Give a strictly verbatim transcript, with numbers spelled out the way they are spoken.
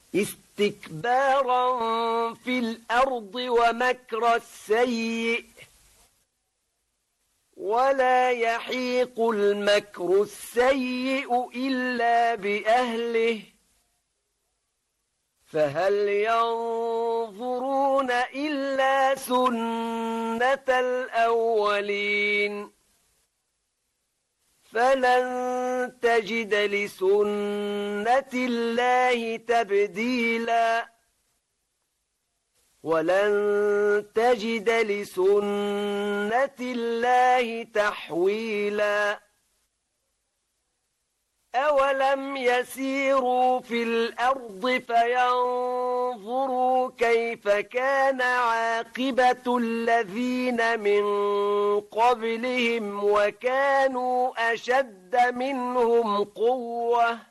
استكبارا في الأرض ومكر السيء ولا يحيق المكر السيء إلا بأهله فهل ينظرون إلا سنة الأولين فلن تجد لسنة الله تبديلا ولن تجد لسنة الله تحويلا أولم يسيروا في الأرض فينظروا كيف كان عاقبة الذين من قبلهم وكانوا أشد منهم قوة